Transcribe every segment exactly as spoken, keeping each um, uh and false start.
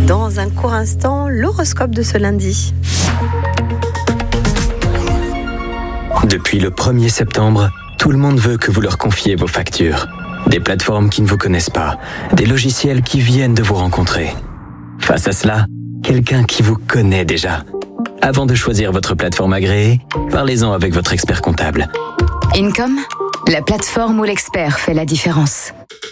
Dans un court instant, l'horoscope de ce lundi. Depuis le premier septembre, tout le monde veut que vous leur confiez vos factures. Des plateformes qui ne vous connaissent pas, des logiciels qui viennent de vous rencontrer. Face à cela, quelqu'un qui vous connaît déjà. Avant de choisir votre plateforme agréée, parlez-en avec votre expert comptable. Income, la plateforme où l'expert fait la différence.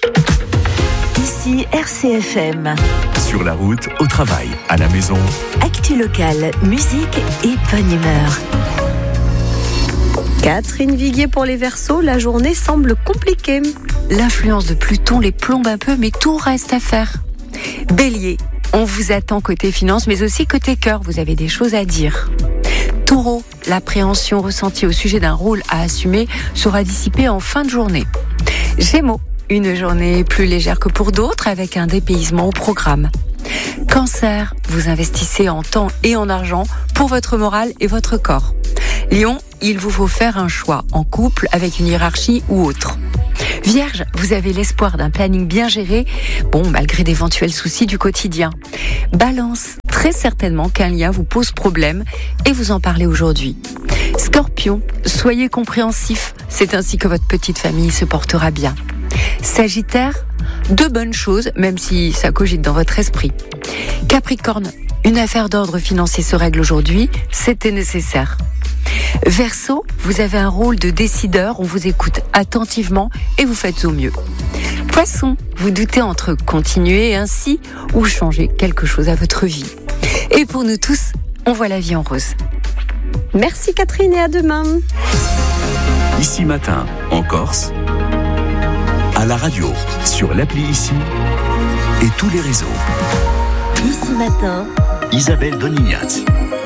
Ici R C F M. Sur la route, au travail, à la maison. Actu locale, musique et bonne humeur. Catherine Viguier pour les Verseaux, la journée semble compliquée. L'influence de Pluton les plombe un peu, mais tout reste à faire. Bélier, on vous attend côté finance, mais aussi côté cœur, vous avez des choses à dire. Taureau, l'appréhension ressentie au sujet d'un rôle à assumer sera dissipée en fin de journée. Gémeaux, une journée plus légère que pour d'autres, avec un dépaysement au programme. Cancer, vous investissez en temps et en argent pour votre morale et votre corps. Lion, il vous faut faire un choix en couple avec une hiérarchie ou autre. Vierge, vous avez l'espoir d'un planning bien géré, bon, malgré d'éventuels soucis du quotidien. Balance, très certainement qu'un lien vous pose problème et vous en parlez aujourd'hui. Scorpion, soyez compréhensif, c'est ainsi que votre petite famille se portera bien. Sagittaire, deux bonnes choses, même si ça cogite dans votre esprit. Capricorne, une affaire d'ordre financier se règle aujourd'hui, c'était nécessaire. Verseau, vous avez un rôle de décideur, on vous écoute attentivement et vous faites au mieux. Poisson, vous doutez entre continuer ainsi ou changer quelque chose à votre vie. Et pour nous tous, on voit la vie en rose. Merci Catherine et à demain. Ici matin, en Corse, à la radio, sur l'appli Ici et tous les réseaux. Ici matin, Isabelle Donignaz.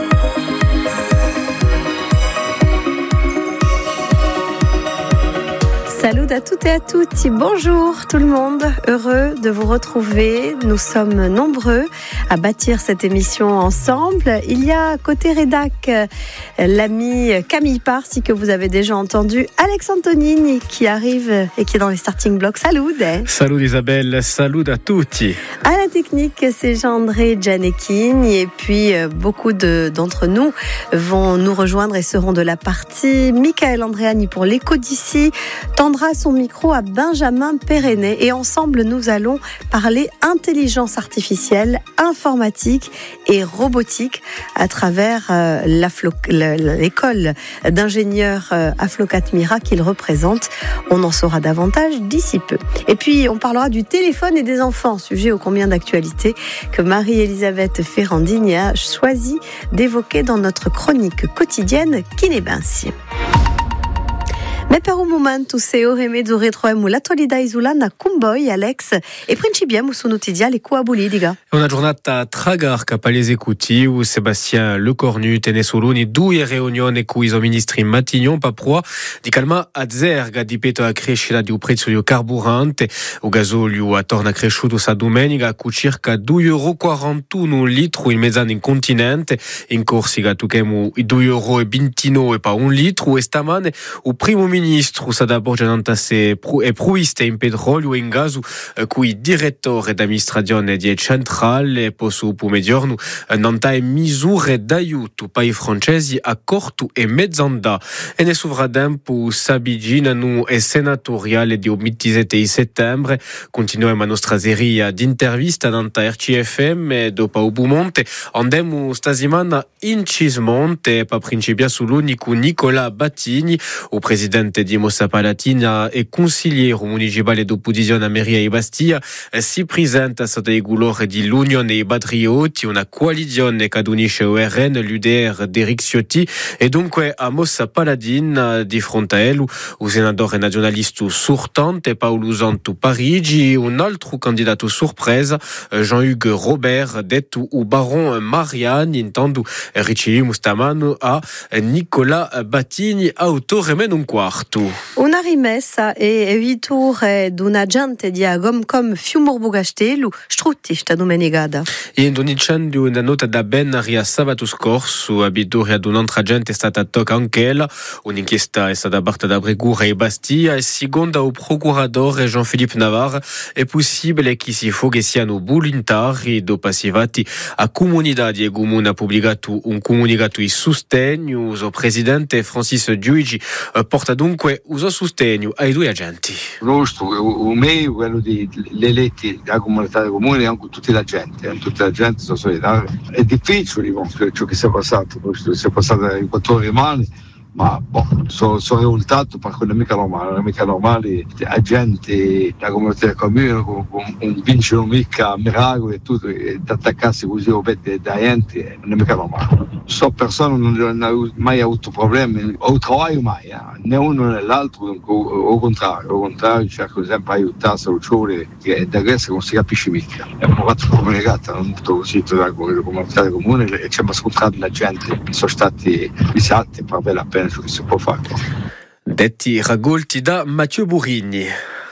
Salut à toutes et à toutes, bonjour tout le monde, heureux de vous retrouver, nous sommes nombreux à bâtir cette émission ensemble. Il y a côté rédac l'ami Camille Parsi que vous avez déjà entendu, Alex Antonini qui arrive et qui est dans les starting blocks. Salut. Salut Isabelle, salut à tutti. À la technique, c'est Jean-André Gianecchini et puis beaucoup de, d'entre nous vont nous rejoindre et seront de la partie. Michael Andréani pour l'écho d'ici, tendra son micro à Benjamin Pérénet et ensemble nous allons parler intelligence artificielle, informatique et robotique à travers euh, la Flo- l'école d'ingénieurs euh, Aflocat-Mira qu'il représente. On en saura davantage d'ici peu. Et puis on parlera du téléphone et des enfants, sujet ô combien d'actualité que Marie-Elisabeth Ferrandini a choisi d'évoquer dans notre chronique quotidienne Kinebinsi. Me per un momento, se ore e mezzo retroviamo l'attualità isolana con voi, Alex, e principiamo su Notizia le cua politica. Una giornata tragarca per gli esecutivi, Sébastien Lecornu tenne soloni due riunioni con i ministri in Matignon, paprua di calma a zerga di peto a crescita di un prezzo di carburante, o gasolio a torna cresciuto sa domenica con circa due euro e quarantuno un litro in mezz'anno in continente, in Corsica tuchemo i due euro e ventinove per un litro, e stamane o primo ministro ministru s'adaborgia nantase e pruiste in petrolio e in gazu cui direttore d'amministrazione di centrale posso pomediorno nantae misure d'aiuto pai francesi a corto e mezz'anda e ne sovradempo s'abiginano e senatoriale di ventisette di settembre. Continuiamo a nostra serie di interviste nanta R C F M dopo Ubumonte andemo stasimana in Cismonte pa principia sull'unico Nicola Battigni o presidente di Mossa Palatina e consigliere municipale d'opposizione a Meria e Bastia si presenta sotto i colori di l'Unione dei Patrioti, una coalizione che unisce O R N, l'U D R d'Eric Ciotti e dunque a Mossa Paladina di fronte a ello o senatore nazionalista sortante Paolo Santo Parigi, un altro candidato sorpresa Jean-Hugues Robert detto o Baron Mariani, intendo riceviamo stamano a Nicola Battigni autore men un quarto. partout. Una rimessa e evitore d'una gente di Agomcom Fiumorbo-Castello, strutti sta domenigada. E in incendio una nota da Ben a sabato scorso, abituri ad un'altra gente è stata tocca anch'ella. Un'inchiesta è stata aperta da Bregura e Bastia e secondo il procuratore Jean-Philippe Navarre è possibile che si foghe siano volontari dopo passivati a comunità di Comune ha pubblicato un comunicato di sostegno. Il presidente Francis Giuigi porta dunque uso sostegno ai due agenti. Nostro, o mio, quello di eletti della comunità del comune e anche tutta la gente, tutta la gente sono solidari. È difficile riconoscere ciò che si è passato, si è passato in quattro ore mani. Ma boh, sono, sono risultato perché non è mica normale, non è mica normale, la gente, la comunità del comune non vincono mica miracoli e tutto, e attaccarsi così da gente non è mica normale. So persone non hanno mai avuto problemi, o travaglio mai, eh? Né uno né l'altro, o contrario, o contrario cerco sempre di aiutare soluzioni che da questo non si capisce mica. Abbiamo fatto comunicato, non tutto così tra la comunità del comune e ci abbiamo scontrato la gente, sono stati visati per avere la pena ciò che si può fare. Detti raccolti da Matteo Burigni.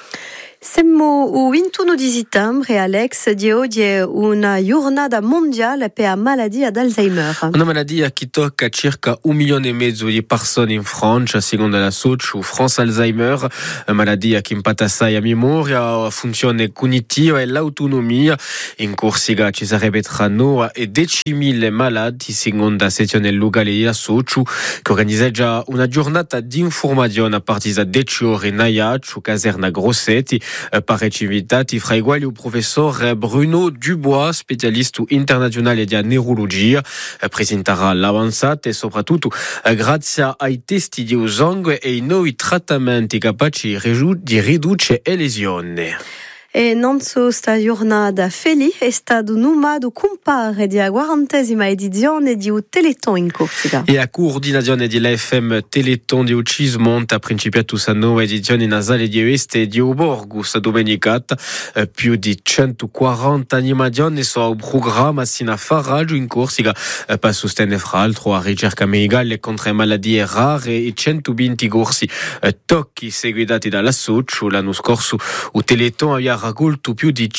Siamo il ventuno di settembre, Alex, di oggi è una giornata mondiale per la malattia d'Alzheimer. Una malattia che tocca circa un milione e mezzo di persone in Francia, secondo la Socio France Alzheimer, una malattia che impatta assai la memoria, la funzione cognitiva e l'autonomia. In Corsica ci sarebbe tra nove e diecimila malati, secondo la sezione locale della Socio, che organizza già una giornata di informazione a partire da dieci ore in Aiaccio, caserna Grossetti. Parecchi invitati, fra i quali il professor Bruno Dubois, specialista internazionale di neurologia, presenterà l'avanzata e soprattutto grazie ai testi di sangue e ai nuovi trattamenti capaci di ridurre le lesioni. E non so sta giornata felice è stato nominato compare della quarantesima edizione di un Teleton in Corsica. E la coordinazione della F M Teleton di Ucismont ha principiato questa nuova edizione nasale di Oeste di Oborgo sta domenicata. Più di centoquaranta animazioni sono al programma sino a Faraggio in Corsica per sostenere fra l'altro la ricerca medicale contro malattie rare e centoventi corsi tocchi seguiti dalla Socio. L'anno scorso il Teleton aveva raccolto più di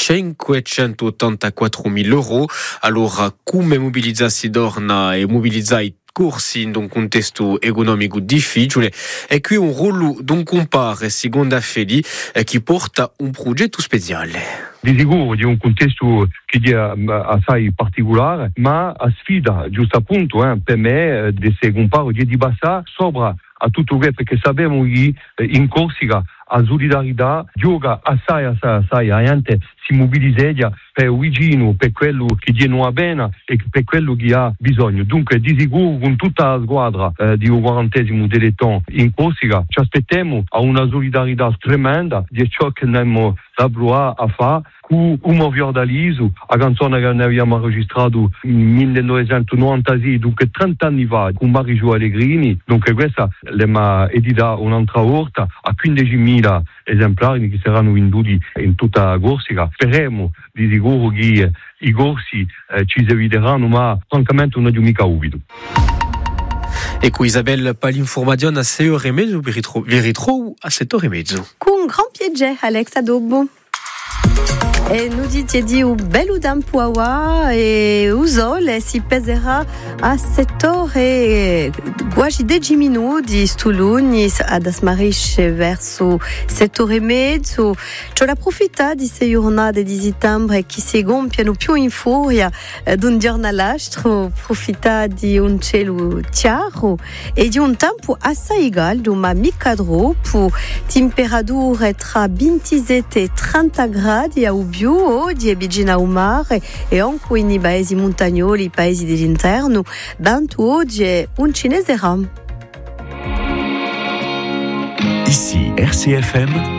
cinquecentottantaquattromila euro. Allora, come mobilizzarsi torna e mobilizzare i corsi in un contesto economico difficile? E qui un ruolo d'un compare, secondo Feli, che porta un progetto speciale. Di sicuro di un contesto che è assai particolare, ma a sfida, giusto appunto, eh, per me, di se compare di passare sopra a tutto questo, perché sappiamo che in Corsica la solidarietà gioca assai, assai, assai, la gente si mobilizza per vicino, per quello che gli non va bene e per quello che ha bisogno. Dunque, di sicuro, con tutta la squadra eh, di quarantesimo Teleton in Corsica, ci aspettiamo a una solidarietà tremenda di ciò che abbiamo la a fare. Con un fiordaliso, la canzone che abbiamo registrato nel millenovecentonovantasei, dunque trenta anni fa, con Mario Allegrini. Dunque questa l'abbiamo edita un'altra volta a quindicimila esemplari che saranno venduti in tutta la Corsica. Speriamo di sicuro che i corsi eh, ci serviranno, ma francamente non è mica ubito. E con Isabelle per l'informazione a sei ore e mezzo, vi ritrovo a sette ore e mezzo. Con gran piacere, Alex, a dopo. E nous dite di un bello tempo awa e il sole si peserà a sette ore quasi dieci minuti stuluni ad asmarisce verso sette ore e mezzo. C'ho la approfitta di queste giornate di settembre che si gonfiano più in furia d'un giorno all'altro, approfitta di un cielo chiaro e di un tempo assai caldo ma mica troppo, temperature tra ventisette e trenta gradi a Ubbio oggi è vicino al mare e anche nei paesi montagnoli, i paesi dell'interno, tanto oggi è un cinese ram. Ici R C F M